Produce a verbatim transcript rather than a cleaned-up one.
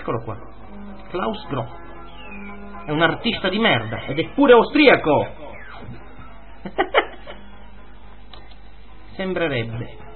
Eccolo qua. Klaus Groth. È un artista di merda ed è pure austriaco. Sembrerebbe.